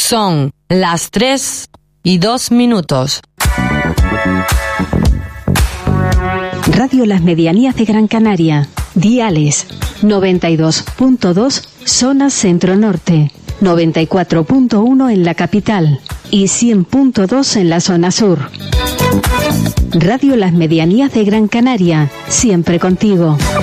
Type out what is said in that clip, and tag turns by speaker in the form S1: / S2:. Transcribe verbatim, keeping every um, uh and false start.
S1: Son las tres y dos minutos.
S2: Radio Las Medianías de Gran Canaria. Diales noventa y dos punto dos zona centro-norte, noventa y cuatro punto uno en la capital y cien punto dos en la zona sur. Radio Las Medianías de Gran Canaria, siempre contigo.